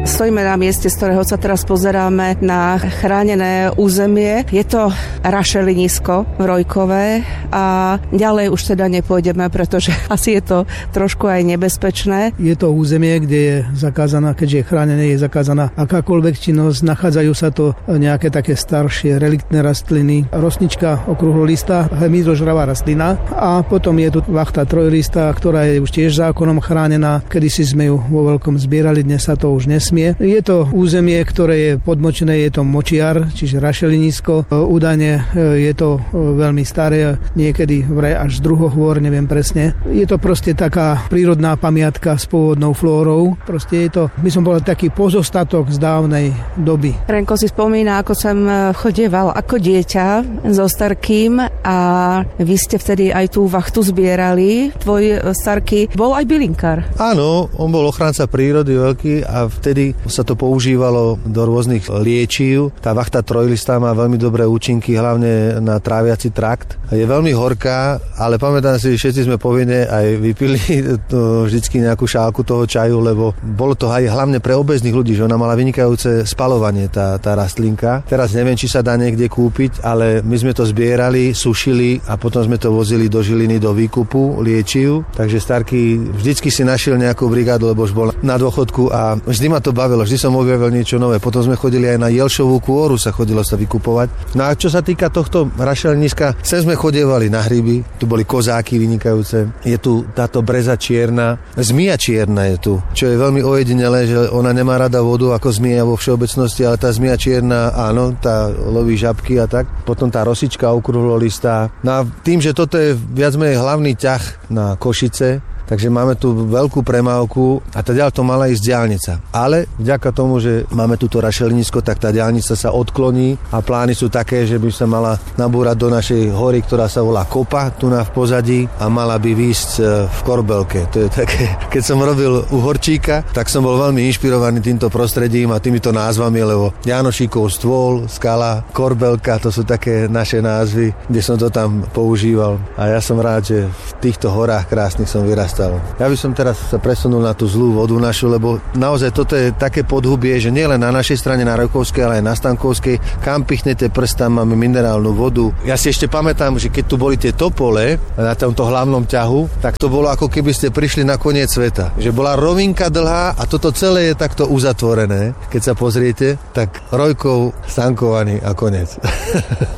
Stojíme na mieste, z ktorého sa teraz pozeráme na chránené územie. Je to rašelinisko Rojkové a ďalej už teda nepôjdeme, pretože asi je to trošku aj nebezpečné. Je to územie, kde je zakázaná, keďže je chránené, je zakázaná akákoľvek činnosť. Nachádzajú sa to nejaké také staršie reliktné rastliny, rosnička okrúhlolistá, hmyzožravá rastlina a potom je tu vachta trojlistá, ktorá je už tiež zákonom chránená. Kedysi sme ju vo veľkom zbierali, dnes sa to už nesmie. Je to územie, ktoré je podmočené, je to močiar, čiže rašelinisko. Údajne je to veľmi staré, niekedy vraj až z druhohôr, neviem presne. Je to proste taká prírodná pamiatka s pôvodnou flórou. Proste je to, by som povedal, taký pozostatok z dávnej doby. Renko si spomína, ako som chodieval ako dieťa so Starkým a vy ste vtedy aj tú vachtu zbierali. Tvoj Starky bol aj bylinkár. Áno, on bol ochranca prírody veľký a vtedy sa to používalo do rôznych liečiv. Tá vachta trojlistá má veľmi dobré účinky, hlavne na tráviaci trakt. Je veľmi horká, ale pamätám si, všetci sme povinne aj vypili vždycky nejakú šálku toho čaju, lebo bolo to aj hlavne pre obéznych ľudí, že ona mala vynikajúce spalovanie, tá rastlinka. Teraz neviem, či sa dá niekde kúpiť, ale my sme to zbierali, sušili a potom sme to vozili do Žiliny do výkupu liečiv. Takže Starky vždycky si našiel nejakú brigádu, lebo už bol na dôchodku a vždy ma to bavilo, vždy som objavil niečo nové. Potom sme chodili aj na jelšovú kôru, sa chodilo sa vykupovať. No a čo sa týka tohto rašeliniska, sem sme chodievali na hryby, tu boli kozáky vynikajúce. Je tu táto breza čierna, zmija čierna je tu, čo je veľmi ojedinelé, že ona nemá rada vodu ako zmija vo všeobecnosti, ale tá zmija čierna, áno, tá loví žabky a tak. Potom tá rosička okrúhlolistá. No a tým, že toto je viac menej hlavný ťah na Košice, takže máme tu veľkú premávku a tá ďalej to mala ísť diaľnica. Ale vďaka tomu, že máme túto rašelinisko, tak tá diaľnica sa odkloní a plány sú také, že by sa mala nabúrať do našej hory, ktorá sa volá Kopa, tu na v pozadí a mala by výjsť v Korbelke. To je také, keď som robil u Horčíka, tak som bol veľmi inšpirovaný týmto prostredím a týmito názvami, lebo Janošíkov stôl, skala, Korbelka, to sú také naše názvy, kde som to tam používal. A ja som rád, že v týchto horách krásnych som vyrastal. Ja by som teraz sa presunul na tú zlú vodu našu, lebo naozaj toto je také podhubie, že nielen na našej strane na Rojkovskej, ale aj na Stankovskej, kam pichnete prst, tam máme minerálnu vodu. Ja si ešte pamätám, že keď tu boli tie topole na tomto hlavnom ťahu, tak to bolo ako keby ste prišli na koniec sveta. Že bola rovinka dlhá a toto celé je takto uzatvorené. Keď sa pozriete, tak Rojkov, Stankovaný a koniec.